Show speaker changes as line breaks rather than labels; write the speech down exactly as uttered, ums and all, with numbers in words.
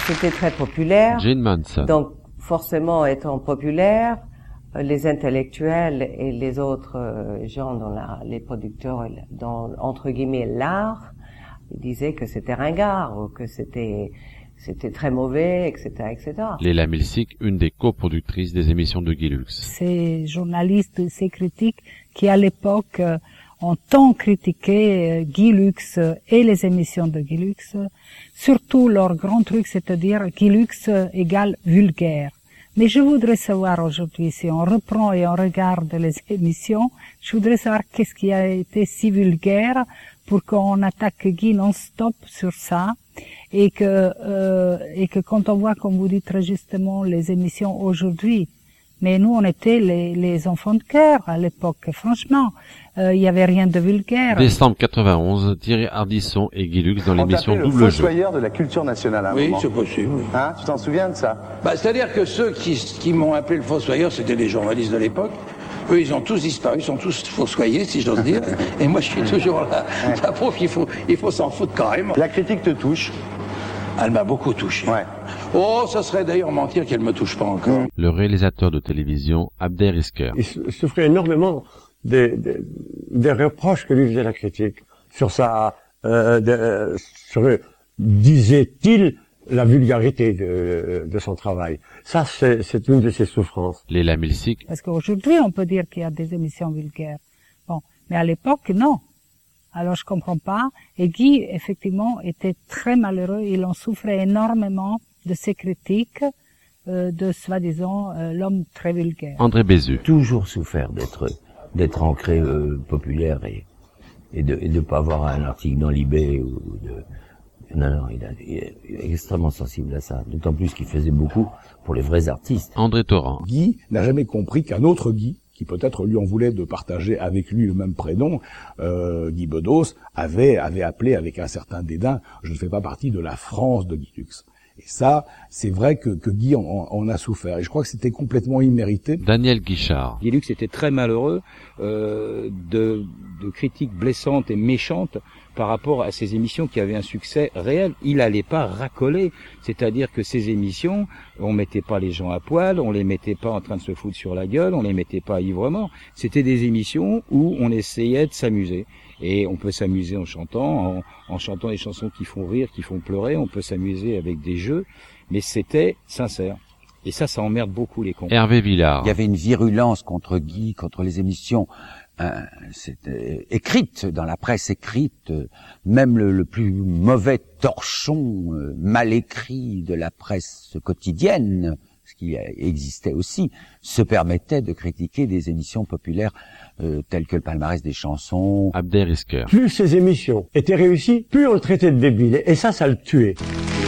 c'était très populaire.
Jane Manson.
Donc, forcément, étant populaire, les intellectuels et les autres euh, gens dans la, les producteurs, dans, entre guillemets, l'art, ils disaient que c'était ringard, ou que c'était, c'était très mauvais, et cetera, et cetera.
Léla Milsik, une des coproductrices des émissions de Guy Lux.
Ces journalistes, ces critiques qui, à l'époque, euh, ont tant critiqué euh, Guy Lux et les émissions de Guy Lux, surtout leur grand truc, c'est-à-dire Guy Lux égale vulgaire. Mais je voudrais savoir aujourd'hui, si on reprend et on regarde les émissions, je voudrais savoir qu'est-ce qui a été si vulgaire pour qu'on attaque Guy non-stop sur ça, et que euh, et que quand on voit, comme vous dites très justement, les émissions aujourd'hui, mais nous on était les, les enfants de cœur à l'époque, franchement, il euh, y avait rien de vulgaire.
Décembre quatre-vingt-onze, Thierry Ardisson et Guy Lux dans l'émission Double Jeu.
Le fossoyeur de la culture nationale à un
oui,
moment.
c'est possible.
Hein, tu t'en souviens de ça?
Bah, c'est-à-dire que ceux qui, qui m'ont appelé le fossoyeur, c'était les journalistes de l'époque. Eux, ils ont tous disparu, ils sont tous fossoyés, si j'ose dire. Et moi, je suis toujours là. Ça prouve qu'il faut, il faut s'en foutre carrément.
La critique te touche?
Elle m'a beaucoup touché.
Ouais.
Oh, ça serait d'ailleurs mentir qu'elle me touche pas encore.
Le réalisateur de télévision, Abder Isker.
Il souffrait énormément des, des, des reproches que lui faisait la critique sur sa, euh, de, sur, disait-il, la vulgarité de, de son travail. Ça, c'est, c'est une de ses souffrances.
Léla Milsik.
Parce qu'aujourd'hui, on peut dire qu'il y a des émissions vulgaires. Bon, mais à l'époque, non. Alors je comprends pas. Et Guy, effectivement, était très malheureux. Il en souffrait énormément de ces critiques, euh, de soi-disant euh, l'homme très vulgaire.
André Bézu.
Toujours souffert d'être d'être ancré euh, populaire et et de et de pas avoir un article dans Libé ou de non non il, a, il est extrêmement sensible à ça. D'autant plus qu'il faisait beaucoup pour les vrais artistes.
André Torrent.
Guy n'a jamais compris qu'un autre Guy, qui peut-être lui en voulait de partager avec lui le même prénom, euh, Guy Bedos, avait avait appelé avec un certain dédain « Je ne fais pas partie de la France de Guy Lux ». Et ça, c'est vrai que, que Guy en, en a souffert. Et je crois que c'était complètement immérité.
Daniel Guichard.
Guy Lux était très malheureux euh, de, de critiques blessantes et méchantes par rapport à ces émissions qui avaient un succès réel. Il n'allait pas racoler. C'est-à-dire que ces émissions, on mettait pas les gens à poil, on les mettait pas en train de se foutre sur la gueule, on les mettait pas ivre-mort. C'était des émissions où on essayait de s'amuser. Et on peut s'amuser en chantant, en, en chantant des chansons qui font rire, qui font pleurer, on peut s'amuser avec des jeux, mais c'était sincère. Et ça, ça emmerde beaucoup les cons.
Hervé Villard.
Il y avait une virulence contre Guy, contre les émissions euh, c'était écrites, dans la presse écrite, euh, même le, le plus mauvais torchon euh, mal écrit de la presse quotidienne, ce qui existait aussi, se permettait de critiquer des émissions populaires euh, telles que le palmarès des chansons.
Abder Isker.
Plus ces émissions étaient réussies, plus on le traitait de débile. Et ça, ça le tuait.